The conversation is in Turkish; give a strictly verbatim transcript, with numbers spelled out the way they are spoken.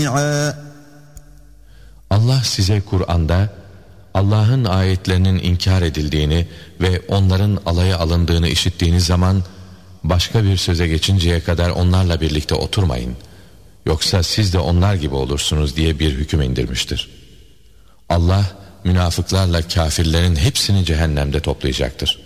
Allah size Kur'an'da Allah'ın ayetlerinin inkar edildiğini ve onların alaya alındığını işittiğiniz zaman başka bir söze geçinceye kadar onlarla birlikte oturmayın. Yoksa siz de onlar gibi olursunuz diye bir hüküm indirmiştir. Allah münafıklarla kafirlerin hepsini cehennemde toplayacaktır.